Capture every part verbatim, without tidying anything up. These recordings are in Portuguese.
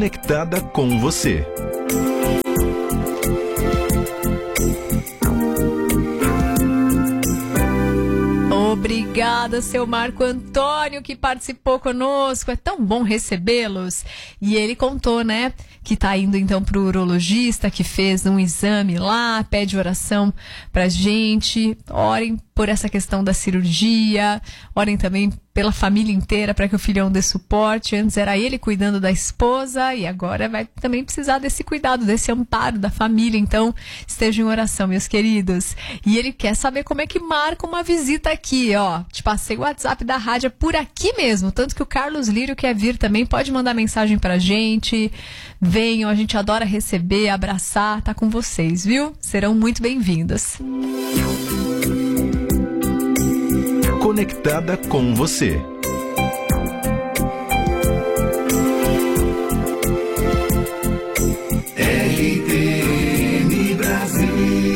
Conectada com você. Obrigada, seu Marco Antônio, que participou conosco. É tão bom recebê-los. E ele contou, né, que tá indo então pro urologista, que fez um exame lá, pede oração pra gente. Orem por essa questão da cirurgia, orem também pela família inteira para que o filhão dê suporte. Antes era ele cuidando da esposa e agora vai também precisar desse cuidado, desse amparo da família. Então, estejam em oração, meus queridos. E ele quer saber como é que marca uma visita aqui, ó. Te passei o WhatsApp da rádio por aqui mesmo, tanto que o Carlos Lírio quer vir também, pode mandar mensagem pra gente. Venham, a gente adora receber, abraçar, tá com vocês, viu? Serão muito bem-vindos. Conectada com você. R T N Brasil.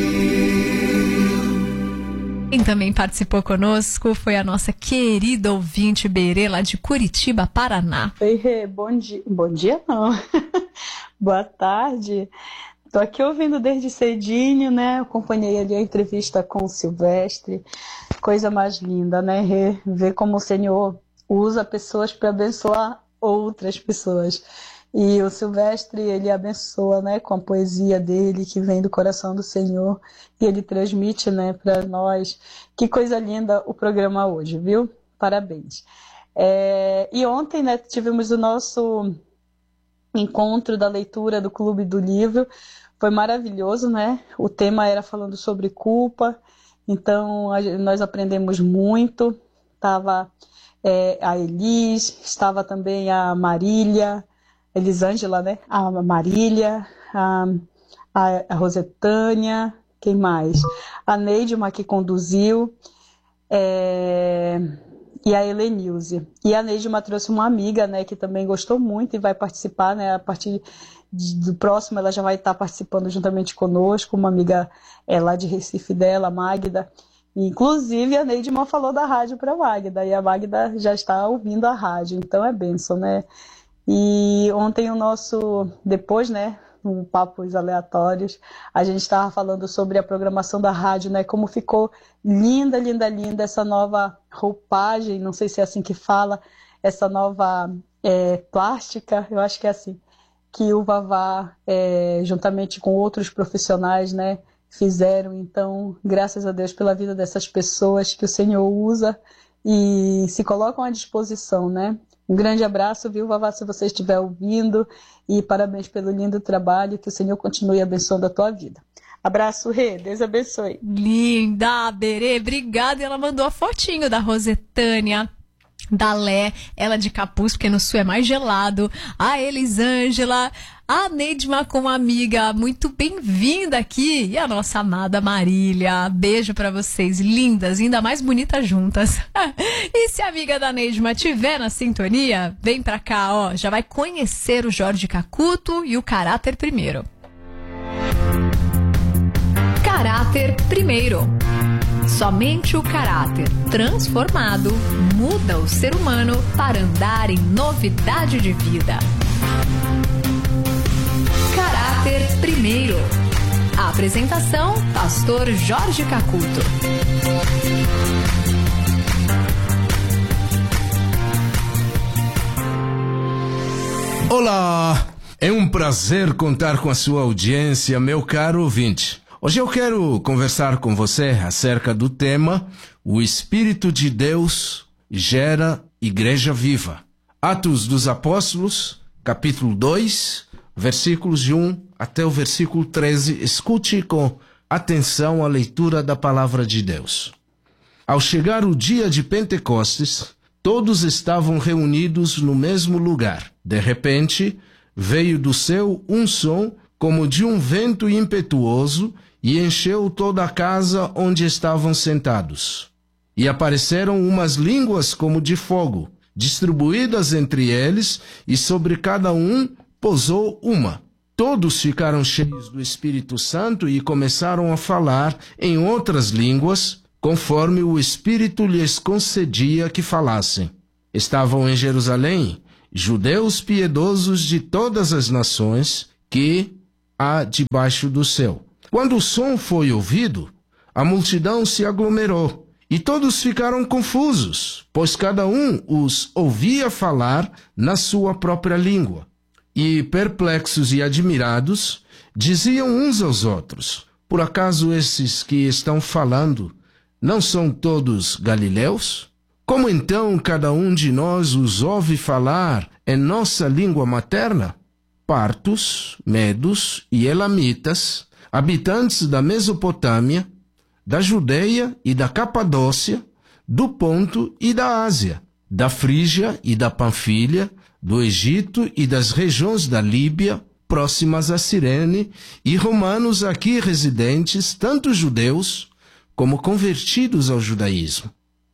Quem também participou conosco foi a nossa querida ouvinte Berê, lá de Curitiba, Paraná. Oi, Rê, bom dia. Bom dia não. Boa tarde. Tô aqui ouvindo desde cedinho, né? Acompanhei ali a entrevista com o Silvestre. Coisa mais linda, né, Rê? Ver como o Senhor usa pessoas para abençoar outras pessoas. E o Silvestre, ele abençoa, né, com a poesia dele, que vem do coração do Senhor, e ele transmite, né, para nós. Que coisa linda o programa hoje, viu? Parabéns. É... E ontem, né, tivemos o nosso encontro da leitura do Clube do Livro. Foi maravilhoso, né? O tema era falando sobre culpa, então a, nós aprendemos muito. Estava é, a Elis, estava também a Marília, Elisângela, né? A Marília, a, a, a Rosetânia, quem mais? A Neidma, que conduziu, é... e a Helenilze. E a Neidma trouxe uma amiga, né, que também gostou muito e vai participar, né, a partir de, do próximo ela já vai estar participando juntamente conosco, uma amiga é, lá de Recife dela, a Magda. E, inclusive a Neidma falou da rádio para a Magda, e a Magda já está ouvindo a rádio, então é bênção, né? E ontem o nosso, depois, né, um Papos Aleatórios, a gente estava falando sobre a programação da rádio, né? Como ficou linda, linda, linda essa nova roupagem, não sei se é assim que fala, essa nova é, plástica, eu acho que é assim, que o Vavá, é, juntamente com outros profissionais, né, fizeram. Então, graças a Deus pela vida dessas pessoas que o Senhor usa e se colocam à disposição, né? Um grande abraço, viu, Vavá, se você estiver ouvindo, e parabéns pelo lindo trabalho, que o Senhor continue abençoando a tua vida. Abraço, Rê, Deus abençoe. Linda, Berê, obrigada. E ela mandou a fotinho da Rosetânia, da Lé, ela de capuz, porque no sul é mais gelado, a Elisângela, a Neidma com amiga, muito bem-vinda aqui, e a nossa amada Marília, beijo pra vocês, lindas, ainda mais bonitas juntas. E se a amiga da Neidma tiver na sintonia, vem pra cá, ó, já vai conhecer o Jorge Cacuto e o Caráter Primeiro. Caráter Primeiro. Somente o caráter transformado muda o ser humano para andar em novidade de vida. Caráter Primeiro. A apresentação, pastor Jorge Cacuto. Olá! É um prazer contar com a sua audiência, meu caro ouvinte. Hoje eu quero conversar com você acerca do tema O Espírito de Deus gera Igreja Viva. Atos dos Apóstolos, capítulo dois, versículos de um até o versículo treze. Escute com atenção a leitura da palavra de Deus. Ao chegar o dia de Pentecostes, todos estavam reunidos no mesmo lugar. De repente, veio do céu um som como de um vento impetuoso e encheu toda a casa onde estavam sentados. E apareceram umas línguas como de fogo, distribuídas entre eles, e sobre cada um pousou uma. Todos ficaram cheios do Espírito Santo e começaram a falar em outras línguas, conforme o Espírito lhes concedia que falassem. Estavam em Jerusalém, judeus piedosos de todas as nações que há debaixo do céu. Quando o som foi ouvido, a multidão se aglomerou, e todos ficaram confusos, pois cada um os ouvia falar na sua própria língua. E, perplexos e admirados, diziam uns aos outros: por acaso esses que estão falando não são todos galileus? Como então cada um de nós os ouve falar em nossa língua materna? Partos, medos e elamitas, habitantes da Mesopotâmia, da Judeia e da Capadócia, do Ponto e da Ásia, da Frígia e da Panfilha, do Egito e das regiões da Líbia, próximas a Cirene, e romanos aqui residentes, tanto judeus como convertidos ao judaísmo.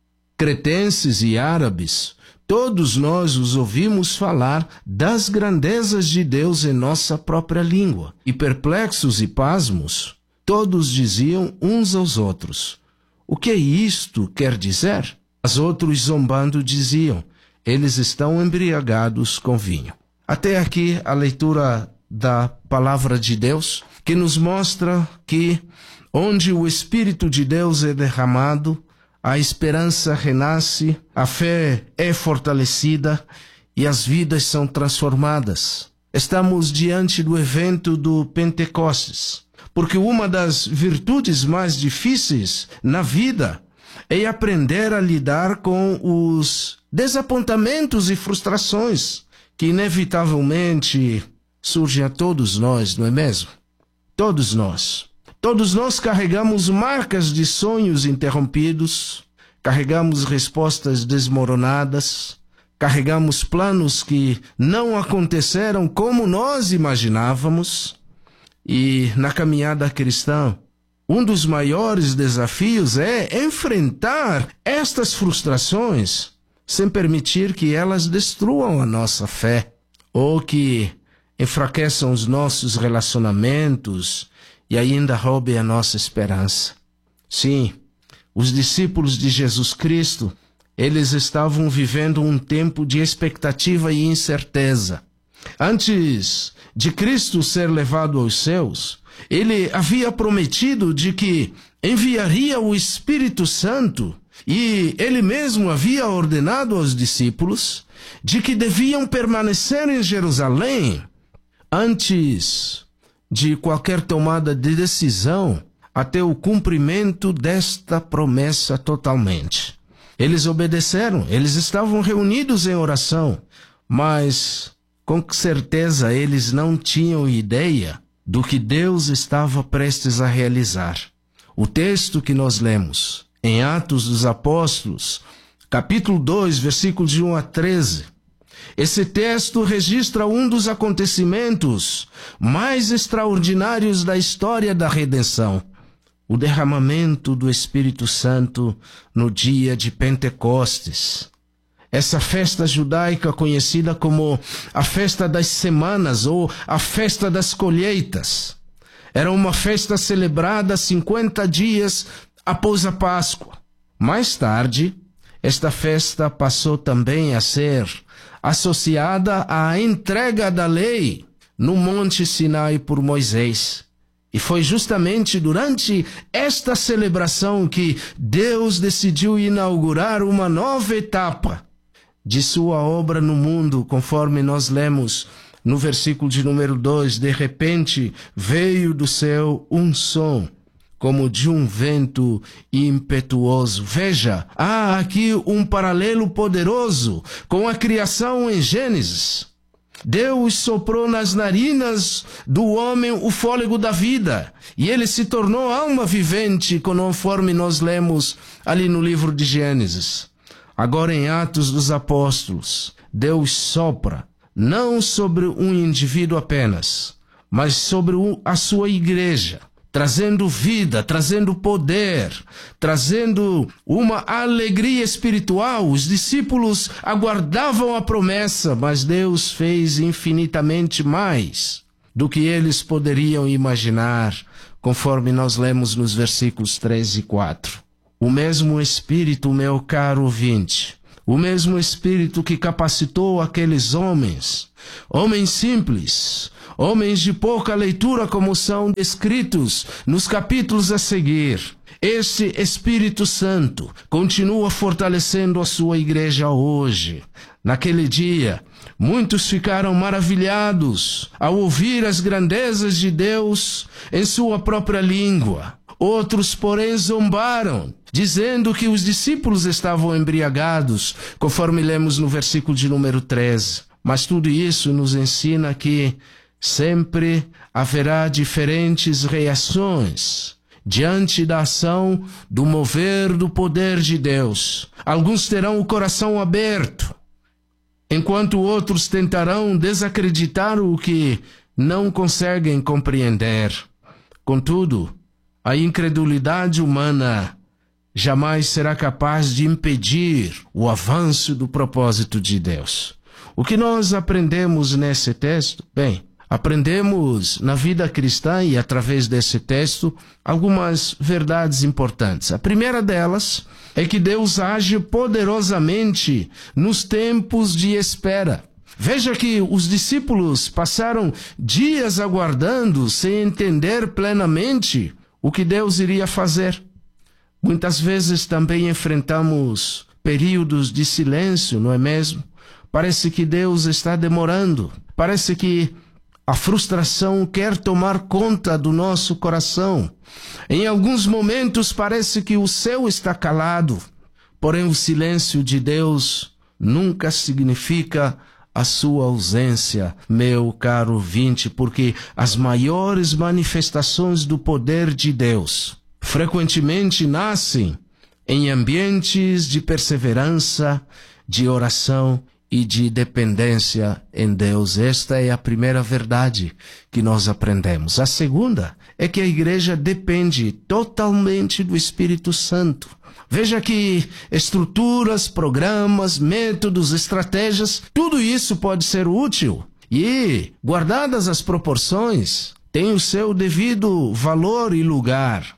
Cretenses e árabes, todos nós os ouvimos falar das grandezas de Deus em nossa própria língua, e perplexos e pasmos, todos diziam uns aos outros: o que isto quer dizer? Os outros, zombando, diziam: eles estão embriagados com vinho. Até aqui a leitura da palavra de Deus, que nos mostra que onde o Espírito de Deus é derramado, a esperança renasce, a fé é fortalecida e as vidas são transformadas. Estamos diante do evento do Pentecostes, porque uma das virtudes mais difíceis na vida é aprender a lidar com os desapontamentos e frustrações que inevitavelmente surgem a todos nós, não é mesmo? Todos nós. Todos nós carregamos marcas de sonhos interrompidos, carregamos respostas desmoronadas, carregamos planos que não aconteceram como nós imaginávamos. E na caminhada cristã, um dos maiores desafios é enfrentar estas frustrações sem permitir que elas destruam a nossa fé ou que enfraqueçam os nossos relacionamentos e ainda roubem a nossa esperança. Sim, os discípulos de Jesus Cristo, eles estavam vivendo um tempo de expectativa e incerteza. Antes de Cristo ser levado aos céus, ele havia prometido de que enviaria o Espírito Santo, e ele mesmo havia ordenado aos discípulos de que deviam permanecer em Jerusalém antes de qualquer tomada de decisão, até o cumprimento desta promessa totalmente. Eles obedeceram, eles estavam reunidos em oração, mas com certeza eles não tinham ideia do que Deus estava prestes a realizar. O texto que nós lemos em Atos dos Apóstolos, capítulo dois, versículos de um a treze, esse texto registra um dos acontecimentos mais extraordinários da história da redenção: o derramamento do Espírito Santo no dia de Pentecostes. Essa festa judaica conhecida como a Festa das Semanas ou a Festa das Colheitas. Era uma festa celebrada cinquenta dias após a Páscoa. Mais tarde, esta festa passou também a ser associada à entrega da lei no Monte Sinai por Moisés. E foi justamente durante esta celebração que Deus decidiu inaugurar uma nova etapa de sua obra no mundo, conforme nós lemos no versículo de número dois. De repente veio do céu um som, como de um vento impetuoso. Veja, há aqui um paralelo poderoso com a criação em Gênesis. Deus soprou nas narinas do homem o fôlego da vida, e ele se tornou alma vivente, conforme nós lemos ali no livro de Gênesis. Agora em Atos dos Apóstolos, Deus sopra, não sobre um indivíduo apenas, mas sobre a sua igreja, trazendo vida, trazendo poder, trazendo uma alegria espiritual. Os discípulos aguardavam a promessa, mas Deus fez infinitamente mais do que eles poderiam imaginar, conforme nós lemos nos versículos três e quatro. O mesmo Espírito, meu caro ouvinte, O mesmo Espírito que capacitou aqueles homens, homens simples, homens de pouca leitura, como são descritos nos capítulos a seguir. Este Espírito Santo continua fortalecendo a sua igreja hoje. Naquele dia, muitos ficaram maravilhados ao ouvir as grandezas de Deus em sua própria língua. Outros, porém, zombaram, dizendo que os discípulos estavam embriagados, conforme lemos no versículo de número treze. Mas tudo isso nos ensina que sempre haverá diferentes reações diante da ação do mover do poder de Deus. Alguns terão o coração aberto, enquanto outros tentarão desacreditar o que não conseguem compreender. Contudo, a incredulidade humana jamais será capaz de impedir o avanço do propósito de Deus. O que nós aprendemos nesse texto? Bem, aprendemos na vida cristã e através desse texto algumas verdades importantes. A primeira delas é que Deus age poderosamente nos tempos de espera. Veja que os discípulos passaram dias aguardando sem entender plenamente o que Deus iria fazer. Muitas vezes também enfrentamos períodos de silêncio, não é mesmo? Parece que Deus está demorando. Parece que a frustração quer tomar conta do nosso coração. Em alguns momentos parece que o céu está calado. Porém, o silêncio de Deus nunca significa a sua ausência, meu caro ouvinte, porque as maiores manifestações do poder de Deus frequentemente nascem em ambientes de perseverança, de oração e de dependência em Deus. Esta é a primeira verdade que nós aprendemos. A segunda é que a igreja depende totalmente do Espírito Santo. Veja que estruturas, programas, métodos, estratégias, tudo isso pode ser útil e, guardadas as proporções, tem o seu devido valor e lugar.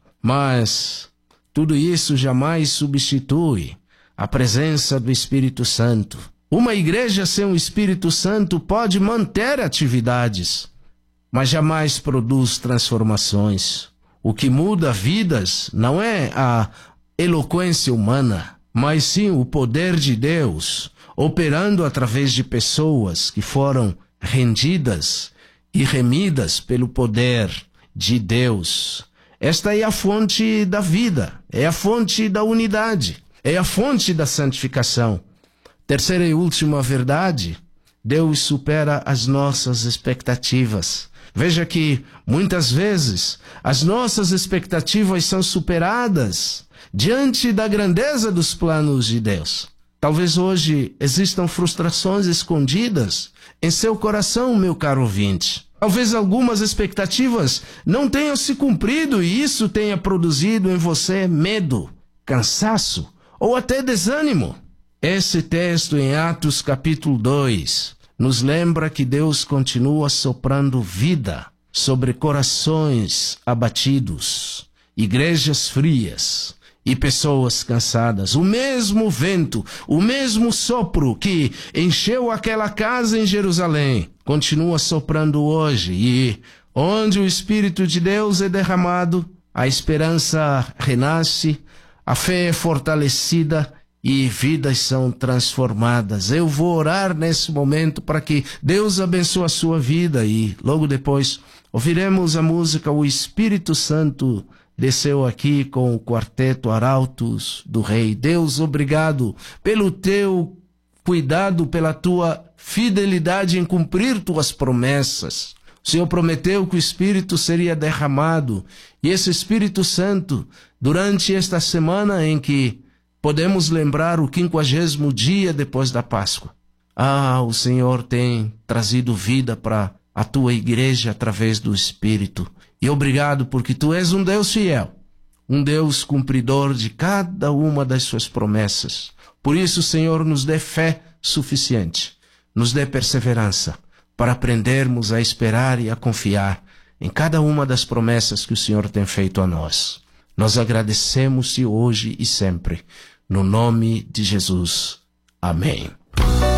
Mas tudo isso jamais substitui a presença do Espírito Santo. Uma igreja sem o Espírito Santo pode manter atividades, mas jamais produz transformações. O que muda vidas não é a eloquência humana, mas sim o poder de Deus, operando através de pessoas que foram rendidas e remidas pelo poder de Deus. Esta é a fonte da vida, é a fonte da unidade, é a fonte da santificação. Terceira e última verdade, Deus supera as nossas expectativas. Veja que, muitas vezes, as nossas expectativas são superadas diante da grandeza dos planos de Deus. Talvez hoje existam frustrações escondidas em seu coração, meu caro ouvinte. Talvez algumas expectativas não tenham se cumprido e isso tenha produzido em você medo, cansaço ou até desânimo. Esse texto em Atos capítulo dois nos lembra que Deus continua soprando vida sobre corações abatidos, igrejas frias e pessoas cansadas. O mesmo vento, o mesmo sopro que encheu aquela casa em Jerusalém, continua soprando hoje. E onde o Espírito de Deus é derramado, a esperança renasce, a fé é fortalecida e vidas são transformadas. Eu vou orar nesse momento para que Deus abençoe a sua vida e logo depois ouviremos a música O Espírito Santo desceu aqui com o quarteto Arautos do Rei. Deus, obrigado pelo teu cuidado, pela tua fidelidade em cumprir tuas promessas. O Senhor prometeu que o Espírito seria derramado e esse Espírito Santo, durante esta semana em que podemos lembrar o quinquagésimo dia depois da Páscoa. Ah, o Senhor tem trazido vida para a tua igreja através do Espírito. E obrigado porque tu és um Deus fiel, um Deus cumpridor de cada uma das suas promessas. Por isso, Senhor, nos dê fé suficiente, nos dê perseverança para aprendermos a esperar e a confiar em cada uma das promessas que o Senhor tem feito a nós. Nós agradecemos-te hoje e sempre. No nome de Jesus. Amém.